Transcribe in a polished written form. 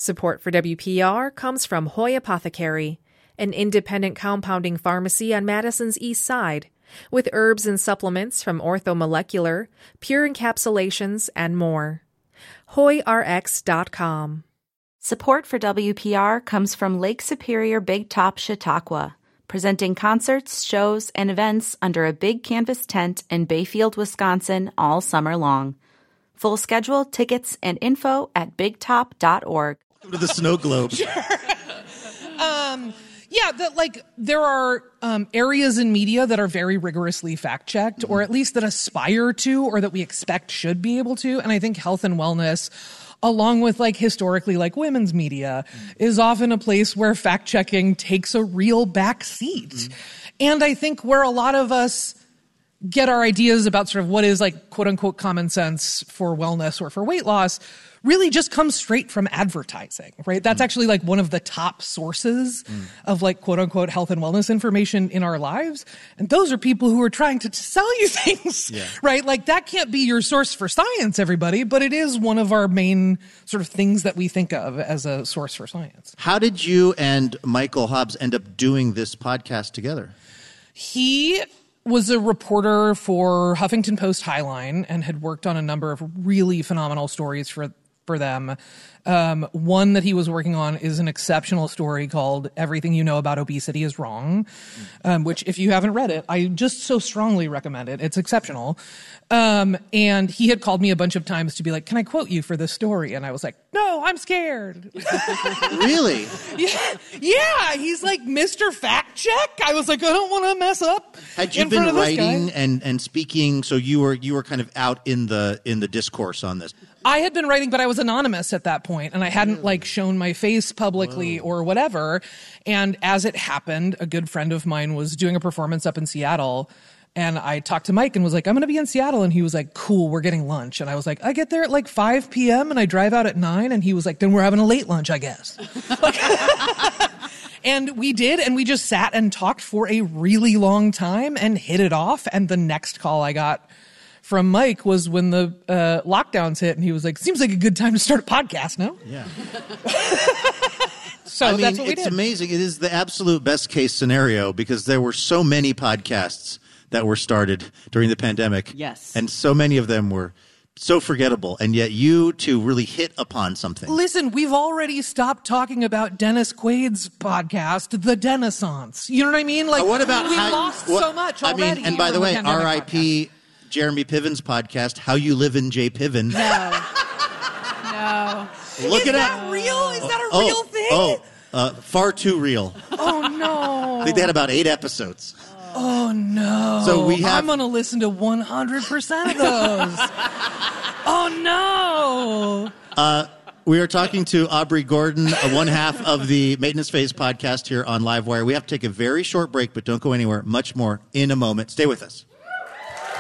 Support for WPR comes from Hoy Apothecary, an independent compounding pharmacy on Madison's East Side, with herbs and supplements from Orthomolecular, pure encapsulations, and more. HoyRx.com. Support for WPR comes from Lake Superior Big Top Chautauqua, presenting concerts, shows, and events under a big canvas tent in Bayfield, Wisconsin all summer long. Full schedule, tickets, and info at bigtop.org. Welcome to the snow globe. Sure. There are areas in media that are very rigorously fact-checked, or at least that aspire to, or that we expect should be able to. And I think health and wellness, along with historically women's media, is often a place where fact-checking takes a real back seat. And I think where a lot of us get our ideas about sort of what is quote unquote common sense for wellness or for weight loss really just comes straight from advertising, right? That's actually one of the top sources of quote unquote health and wellness information in our lives. And those are people who are trying to sell you things, right? That can't be your source for science, everybody, but it is one of our main sort of things that we think of as a source for science. How did you and Michael Hobbs end up doing this podcast together? He was a reporter for Huffington Post Highline and had worked on a number of really phenomenal stories for them. One that he was working on is an exceptional story called Everything You Know About Obesity is Wrong, which if you haven't read it, I just so strongly recommend it. It's exceptional. And he had called me a bunch of times to be like, can I quote you for this story? And I was like, no, I'm scared. Really? Yeah. He's like, Mr. Fact Check. I was like, I don't want to mess up. Had you been writing and speaking? So you were kind of out in the discourse on this. I had been writing, but I was anonymous at that point, and I hadn't shown my face publicly or whatever. And as it happened, a good friend of mine was doing a performance up in Seattle, and I talked to Mike and was like, I'm going to be in Seattle. And he was like, cool, we're getting lunch. And I was like, I get there at 5 p.m. and I drive out at 9. And he was like, then we're having a late lunch, I guess. And we did, and we just sat and talked for a really long time and hit it off. And the next call I got from Mike was when the lockdowns hit, and he was like, seems like a good time to start a podcast, no? Yeah. So that's what we did. It's amazing. It is the absolute best case scenario because there were so many podcasts that were started during the pandemic. Yes. And so many of them were so forgettable, and yet you two really hit upon something. Listen, we've already stopped talking about Dennis Quaid's podcast, The Denaissance. You know what I mean? What about we lost so much already. And by the way, R.I.P. Jeremy Piven's podcast, How You Live in J. Piven. No. Look it up. Is that real? Is that a real thing? Far too real. Oh, no. I think they had about 8 episodes. Oh, no. So I'm going to listen to 100% of those. Oh, no. We are talking to Aubrey Gordon, one half of the Maintenance Phase podcast here on Livewire. We have to take a very short break, but don't go anywhere. Much more in a moment. Stay with us.